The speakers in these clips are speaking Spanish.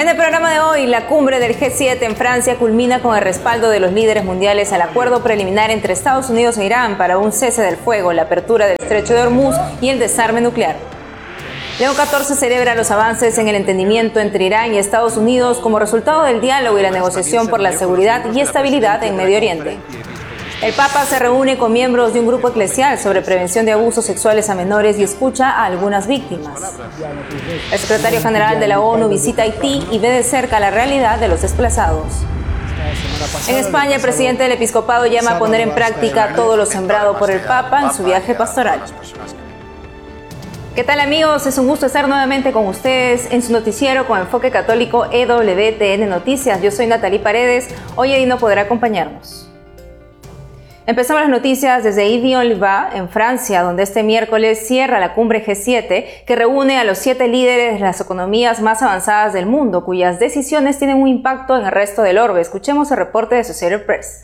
En el programa de hoy, la cumbre del G7 en Francia culmina con el respaldo de los líderes mundiales al acuerdo preliminar entre Estados Unidos e Irán para un cese del fuego, la apertura del estrecho de Hormuz y el desarme nuclear. León XIV celebra los avances en el entendimiento entre Irán y Estados Unidos como resultado del diálogo y la negociación por la seguridad y estabilidad en Medio Oriente. El Papa se reúne con miembros de un grupo eclesial sobre prevención de abusos sexuales a menores y escucha a algunas víctimas. El secretario general de la ONU visita Haití y ve de cerca la realidad de los desplazados. En España, el presidente del episcopado llama a poner en práctica todo lo sembrado por el Papa en su viaje pastoral. ¿Qué tal, amigos? Es un gusto estar nuevamente con ustedes en su noticiero con enfoque católico EWTN Noticias. Yo soy Natalie Paredes. Hoy Eddie no podrá acompañarnos. Empezamos las noticias desde Yves-en-Liva, en Francia, donde este miércoles cierra la cumbre G7, que reúne a los 7 líderes de las economías más avanzadas del mundo, cuyas decisiones tienen un impacto en el resto del orbe. Escuchemos el reporte de Associated Press.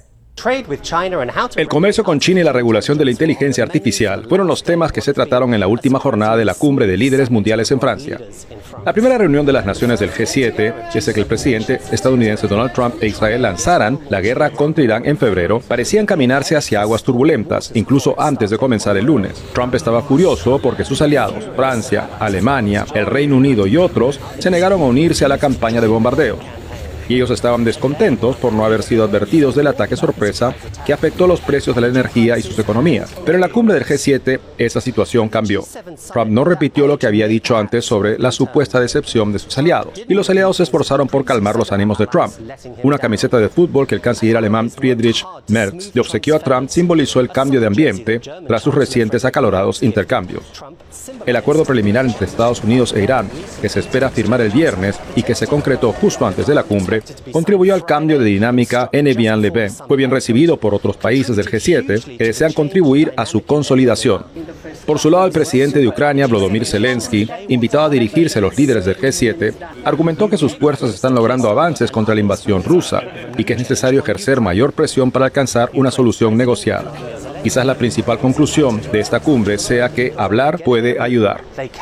El comercio con China y la regulación de la inteligencia artificial fueron los temas que se trataron en la última jornada de la cumbre de líderes mundiales en Francia. La primera reunión de las naciones del G7, desde que el presidente estadounidense Donald Trump e Israel lanzaran la guerra contra Irán en febrero, parecía encaminarse hacia aguas turbulentas, incluso antes de comenzar el lunes. Trump estaba furioso porque sus aliados, Francia, Alemania, el Reino Unido y otros, se negaron a unirse a la campaña de bombardeo. Y ellos estaban descontentos por no haber sido advertidos del ataque sorpresa que afectó los precios de la energía y sus economías. Pero en la cumbre del G7, esa situación cambió. Trump no repitió lo que había dicho antes sobre la supuesta decepción de sus aliados, y los aliados se esforzaron por calmar los ánimos de Trump. Una camiseta de fútbol que el canciller alemán Friedrich Merz le obsequió a Trump simbolizó el cambio de ambiente tras sus recientes acalorados intercambios. El acuerdo preliminar entre Estados Unidos e Irán, que se espera firmar el viernes y que se concretó justo antes de la cumbre, contribuyó al cambio de dinámica en Evian-le-Bain. Fue bien recibido por otros países del G7 que desean contribuir a su consolidación. Por su lado, el presidente de Ucrania, Volodymyr Zelensky, invitado a dirigirse a los líderes del G7, argumentó que sus fuerzas están logrando avances contra la invasión rusa y que es necesario ejercer mayor presión para alcanzar una solución negociada. Quizás la principal conclusión de esta cumbre sea que hablar puede ayudar.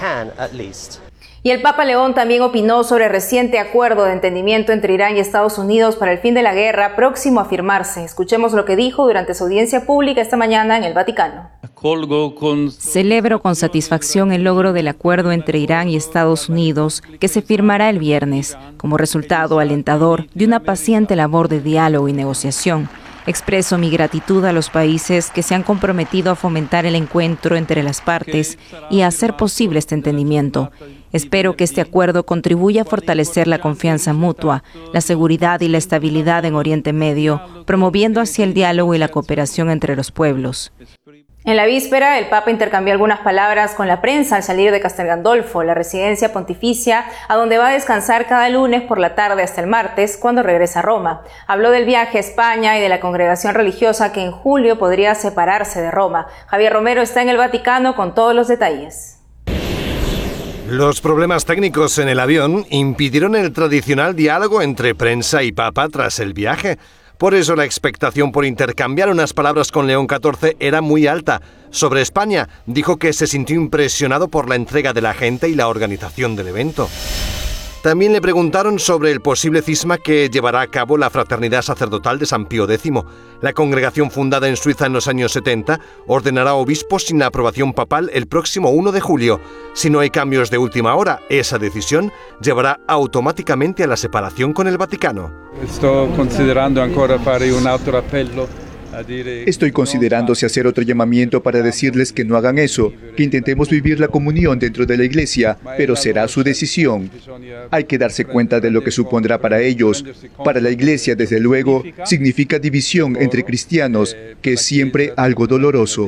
Y el Papa León también opinó sobre el reciente acuerdo de entendimiento entre Irán y Estados Unidos para el fin de la guerra próximo a firmarse. Escuchemos lo que dijo durante su audiencia pública esta mañana en el Vaticano. Celebro con satisfacción el logro del acuerdo entre Irán y Estados Unidos que se firmará el viernes, como resultado alentador de una paciente labor de diálogo y negociación. Expreso mi gratitud a los países que se han comprometido a fomentar el encuentro entre las partes y a hacer posible este entendimiento. Espero que este acuerdo contribuya a fortalecer la confianza mutua, la seguridad y la estabilidad en Oriente Medio, promoviendo así el diálogo y la cooperación entre los pueblos. En la víspera, el Papa intercambió algunas palabras con la prensa al salir de Castel Gandolfo, la residencia pontificia, a donde va a descansar cada lunes por la tarde hasta el martes, cuando regresa a Roma. Habló del viaje a España y de la congregación religiosa que en julio podría separarse de Roma. Javier Romero está en el Vaticano con todos los detalles. Los problemas técnicos en el avión impidieron el tradicional diálogo entre prensa y Papa tras el viaje. Por eso la expectación por intercambiar unas palabras con León XIV era muy alta. Sobre España, dijo que se sintió impresionado por la entrega de la gente y la organización del evento. También le preguntaron sobre el posible cisma que llevará a cabo la Fraternidad Sacerdotal de San Pío X. La congregación fundada en Suiza en los años 70 ordenará obispos sin la aprobación papal el próximo 1 de julio. Si no hay cambios de última hora, esa decisión llevará automáticamente a la separación con el Vaticano. Estoy considerando si hacer otro llamamiento para decirles que no hagan eso, que intentemos vivir la comunión dentro de la Iglesia, pero será su decisión. Hay que darse cuenta de lo que supondrá para ellos. Para la Iglesia, desde luego, significa división entre cristianos, que es siempre algo doloroso.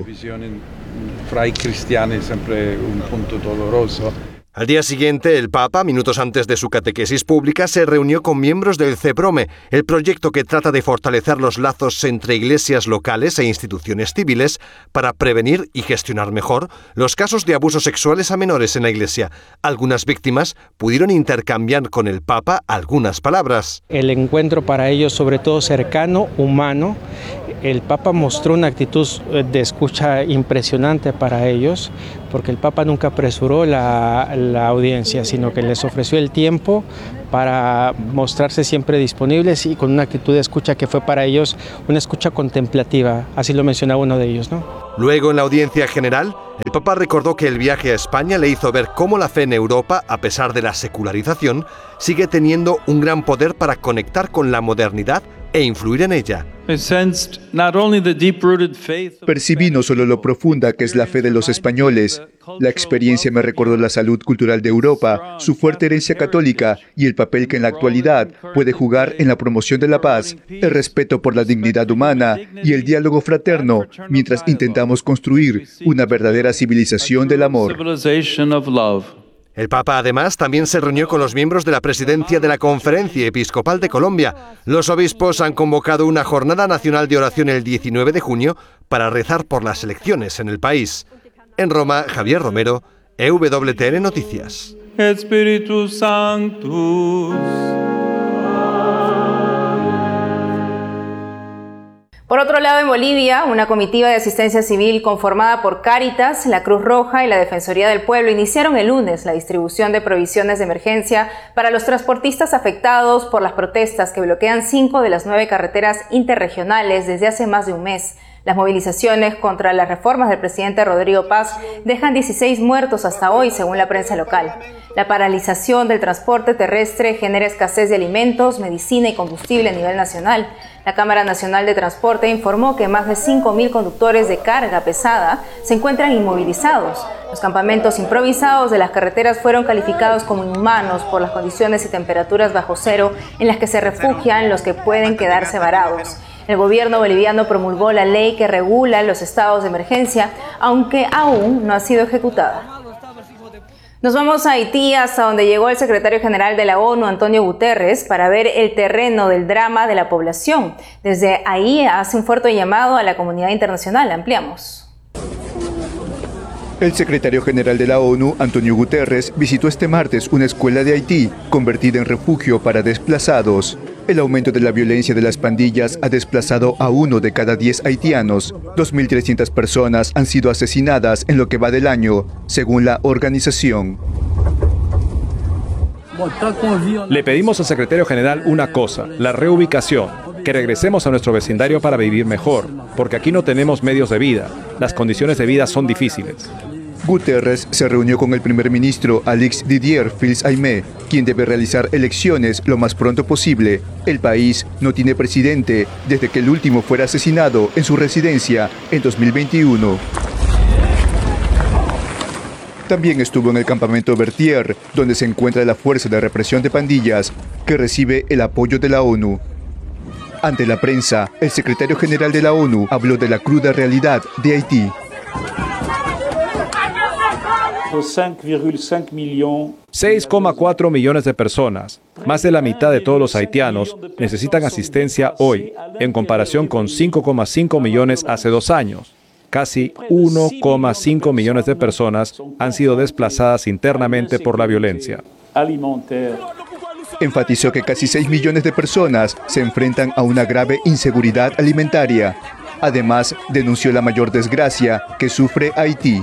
Al día siguiente, el Papa, minutos antes de su catequesis pública, se reunió con miembros del CEPROME, el proyecto que trata de fortalecer los lazos entre iglesias locales e instituciones civiles para prevenir y gestionar mejor los casos de abusos sexuales a menores en la Iglesia. Algunas víctimas pudieron intercambiar con el Papa algunas palabras. El encuentro para ellos, sobre todo cercano, humano, el Papa mostró una actitud de escucha impresionante para ellos, porque el Papa nunca apresuró la audiencia, sino que les ofreció el tiempo para mostrarse siempre disponibles y con una actitud de escucha que fue para ellos una escucha contemplativa, así lo mencionaba uno de ellos, ¿no? Luego, en la audiencia general, el Papa recordó que el viaje a España le hizo ver cómo la fe en Europa, a pesar de la secularización, sigue teniendo un gran poder para conectar con la modernidad e influir en ella. Percibí no solo lo profunda que es la fe de los españoles. La experiencia me recordó la salud cultural de Europa, su fuerte herencia católica y el papel que en la actualidad puede jugar en la promoción de la paz, el respeto por la dignidad humana y el diálogo fraterno, mientras intentamos construir una verdadera civilización del amor. El Papa, además, también se reunió con los miembros de la presidencia de la Conferencia Episcopal de Colombia. Los obispos han convocado una jornada nacional de oración el 19 de junio para rezar por las elecciones en el país. En Roma, Javier Romero, EWTN Noticias. Espíritu Sanctus. Por otro lado, en Bolivia, una comitiva de asistencia civil conformada por Cáritas, la Cruz Roja y la Defensoría del Pueblo iniciaron el lunes la distribución de provisiones de emergencia para los transportistas afectados por las protestas que bloquean 5 de las 9 carreteras interregionales desde hace más de un mes. Las movilizaciones contra las reformas del presidente Rodrigo Paz dejan 16 muertos hasta hoy, según la prensa local. La paralización del transporte terrestre genera escasez de alimentos, medicina y combustible a nivel nacional. La Cámara Nacional de Transporte informó que más de 5.000 conductores de carga pesada se encuentran inmovilizados. Los campamentos improvisados de las carreteras fueron calificados como inhumanos por las condiciones y temperaturas bajo cero en las que se refugian los que pueden quedarse varados. El gobierno boliviano promulgó la ley que regula los estados de emergencia, aunque aún no ha sido ejecutada. Nos vamos a Haití, hasta donde llegó el secretario general de la ONU, Antonio Guterres, para ver el terreno del drama de la población. Desde ahí hace un fuerte llamado a la comunidad internacional. Ampliamos. El secretario general de la ONU, Antonio Guterres, visitó este martes una escuela de Haití, convertida en refugio para desplazados. El aumento de la violencia de las pandillas ha desplazado a 1 de cada 10 haitianos. 2.300 personas han sido asesinadas en lo que va del año, según la organización. Le pedimos al secretario general una cosa, la reubicación, que regresemos a nuestro vecindario para vivir mejor, porque aquí no tenemos medios de vida, las condiciones de vida son difíciles. Guterres se reunió con el primer ministro Alix Didier Fils-Aimé, quien debe realizar elecciones lo más pronto posible. El país no tiene presidente desde que el último fuera asesinado en su residencia en 2021. También estuvo en el campamento Berthier, donde se encuentra la fuerza de represión de pandillas, que recibe el apoyo de la ONU. Ante la prensa, el secretario general de la ONU habló de la cruda realidad de Haití. 6,4 millones de personas, más de la mitad de todos los haitianos, necesitan asistencia hoy, en comparación con 5,5 millones hace 2 años. Casi 1,5 millones de personas han sido desplazadas internamente por la violencia. Enfatizó que casi 6 millones de personas se enfrentan a una grave inseguridad alimentaria. Además, denunció la mayor desgracia que sufre Haití.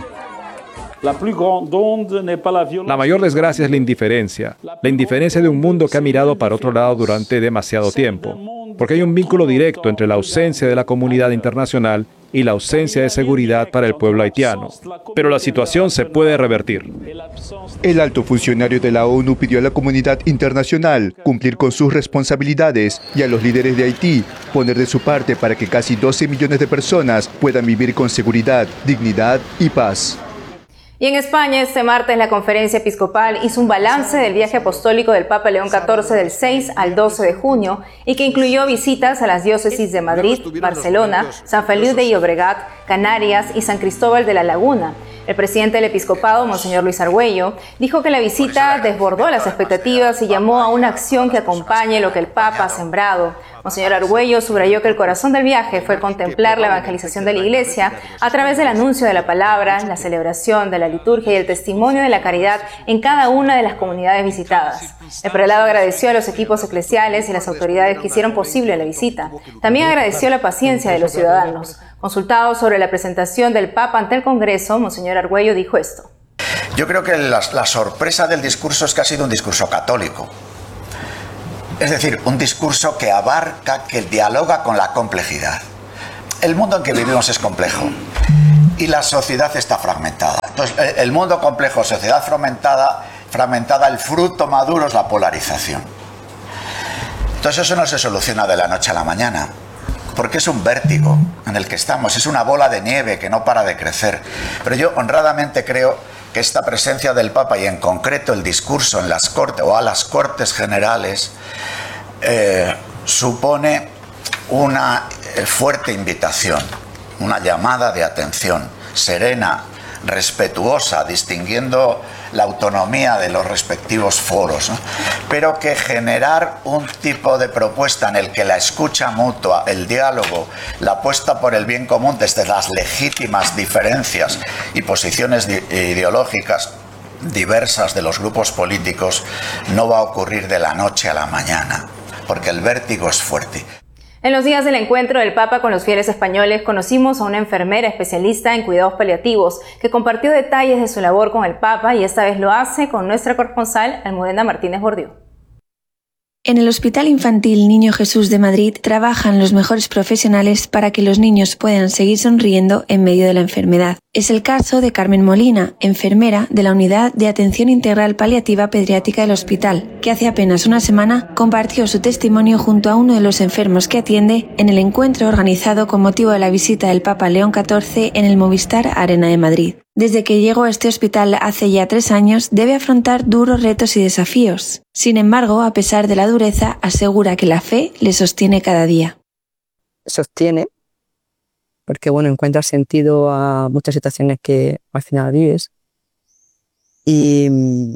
La mayor desgracia es la indiferencia de un mundo que ha mirado para otro lado durante demasiado tiempo, porque hay un vínculo directo entre la ausencia de la comunidad internacional y la ausencia de seguridad para el pueblo haitiano. Pero la situación se puede revertir. El alto funcionario de la ONU pidió a la comunidad internacional cumplir con sus responsabilidades y a los líderes de Haití poner de su parte para que casi 12 millones de personas puedan vivir con seguridad, dignidad y paz. Y en España, este martes, la Conferencia Episcopal hizo un balance del viaje apostólico del Papa León XIV del 6 al 12 de junio y que incluyó visitas a las diócesis de Madrid, Barcelona, San Feliu de Llobregat, Canarias y San Cristóbal de la Laguna. El presidente del episcopado, Monseñor Luis Argüello, dijo que la visita desbordó las expectativas y llamó a una acción que acompañe lo que el Papa ha sembrado. Monseñor Argüello subrayó que el corazón del viaje fue contemplar la evangelización de la Iglesia a través del anuncio de la palabra, la celebración de la liturgia y el testimonio de la caridad en cada una de las comunidades visitadas. El prelado agradeció a los equipos eclesiales y las autoridades que hicieron posible la visita. También agradeció la paciencia de los ciudadanos. Consultado sobre la presentación del Papa ante el Congreso, Monseñor Argüello dijo esto. Yo creo que la sorpresa del discurso es que ha sido un discurso católico. Es decir, un discurso que abarca, que dialoga con la complejidad. El mundo en que vivimos es complejo y la sociedad está fragmentada. Entonces, el mundo complejo, sociedad fragmentada, el fruto maduro es la polarización. Entonces eso no se soluciona de la noche a la mañana, porque es un vértigo en el que estamos, es una bola de nieve que no para de crecer. Pero yo honradamente creo que esta presencia del Papa y en concreto el discurso en las Cortes o a las Cortes Generales supone una fuerte invitación, una llamada de atención serena, respetuosa, distinguiendo la autonomía de los respectivos foros, ¿no? Pero que generar un tipo de propuesta en el que la escucha mutua, el diálogo, la apuesta por el bien común desde las legítimas diferencias y posiciones ideológicas diversas de los grupos políticos no va a ocurrir de la noche a la mañana, porque el vértigo es fuerte. En los días del encuentro del Papa con los fieles españoles, conocimos a una enfermera especialista en cuidados paliativos que compartió detalles de su labor con el Papa y esta vez lo hace con nuestra corresponsal Almudena Martínez Bordiú. En el Hospital Infantil Niño Jesús de Madrid trabajan los mejores profesionales para que los niños puedan seguir sonriendo en medio de la enfermedad. Es el caso de Carmen Molina, enfermera de la Unidad de Atención Integral Paliativa Pediátrica del hospital, que hace apenas una semana compartió su testimonio junto a uno de los enfermos que atiende en el encuentro organizado con motivo de la visita del Papa León XIV en el Movistar Arena de Madrid. Desde que llegó a este hospital hace ya 3 años, debe afrontar duros retos y desafíos. Sin embargo, a pesar de la dureza, asegura que la fe le sostiene cada día. Sostiene, porque encuentras sentido a muchas situaciones que al final vives. Y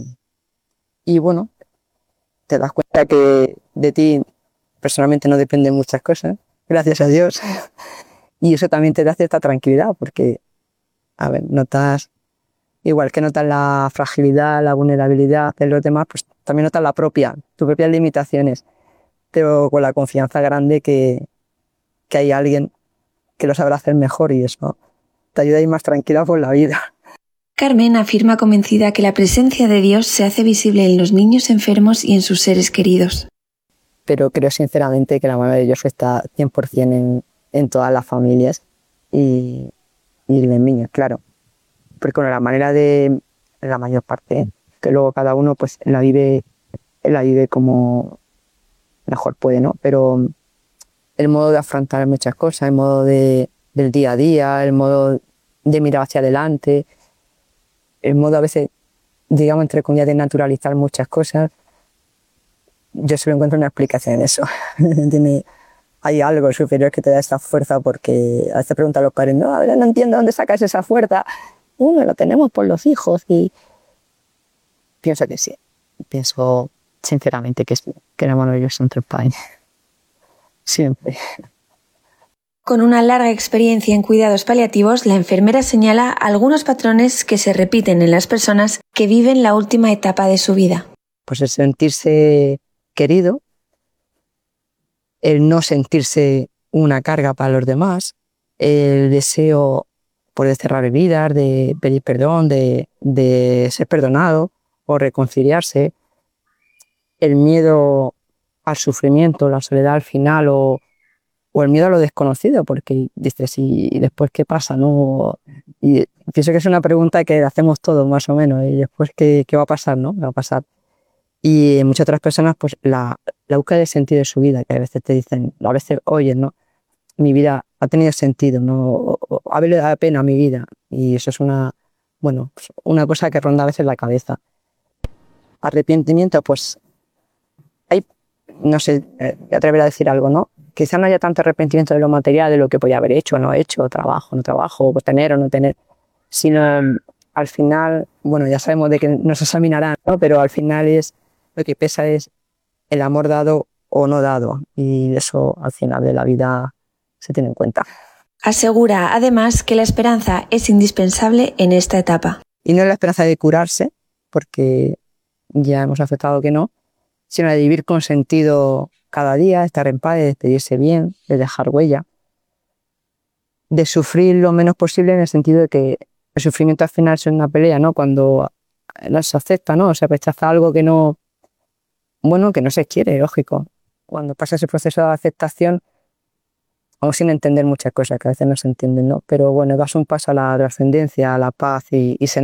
te das cuenta que de ti personalmente no dependen muchas cosas, gracias a Dios. Y eso también te da cierta tranquilidad, porque notas, igual que notas la fragilidad, la vulnerabilidad de los demás, pues también notas tus propias limitaciones, pero con la confianza grande que hay alguien que lo sabrá hacer mejor y eso te ayuda a ir más tranquila por la vida. Carmen afirma convencida que la presencia de Dios se hace visible en los niños enfermos y en sus seres queridos. Pero creo sinceramente que la mano de Dios está 100% en todas las familias y en niños, claro. Porque la manera de, la mayor parte, que luego cada uno pues la vive como mejor puede, ¿no? Pero el modo de afrontar muchas cosas, el modo del día a día, el modo de mirar hacia adelante, el modo a veces, digamos, entre comillas, de naturalizar muchas cosas, yo solo encuentro una explicación en eso. Hay algo superior que te da esa fuerza, porque a veces preguntan a los padres, no entiendo dónde sacas esa fuerza. Lo tenemos por los hijos y pienso que sí. Pienso sinceramente que la mano de Dios entre España. Siempre. Con una larga experiencia en cuidados paliativos, la enfermera señala algunos patrones que se repiten en las personas que viven la última etapa de su vida. Pues el sentirse querido, el no sentirse una carga para los demás, el deseo de cerrar heridas, de pedir perdón, de ser perdonado o reconciliarse, el miedo al sufrimiento, la soledad al final o el miedo a lo desconocido, porque dices, ¿y después qué pasa? ¿No? Y pienso que es una pregunta que hacemos todos más o menos, y después ¿qué va a pasar? ¿No? ¿Qué va a pasar? Y en muchas otras personas, pues la búsqueda de sentido de su vida, que a veces te dicen, a veces oyes, ¿no? Mi vida ha tenido sentido, ¿no? Ha valido la pena mi vida. Y eso es una cosa que ronda a veces la cabeza. Arrepentimiento, pues no sé, me atreveré a decir algo, ¿no? Quizás no haya tanto arrepentimiento de lo material, de lo que podía haber hecho o no hecho, trabajo, no trabajo, pues tener o no tener, sino al final, ya sabemos de que nos examinarán, ¿no? Pero al final lo que pesa es el amor dado o no dado, y eso al final de la vida se tiene en cuenta. Asegura además que la esperanza es indispensable en esta etapa. Y no es la esperanza de curarse, porque ya hemos aceptado que no, sino de vivir con sentido cada día, de estar en paz, de despedirse bien, de dejar huella, de sufrir lo menos posible en el sentido de que el sufrimiento al final es una pelea, ¿no? Cuando no se acepta, ¿no? O se rechaza algo que no se quiere, lógico. Cuando pasa ese proceso de aceptación, aún sin entender muchas cosas que a veces no se entienden, ¿no? Pero bueno, das un paso a la trascendencia, a la paz y se